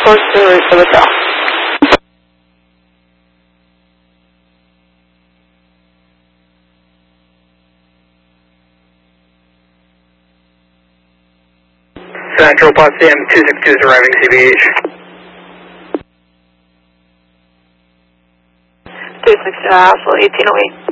close to the hotel. Central Potsdam 262 is arriving CBH. 262 Alpha 1808.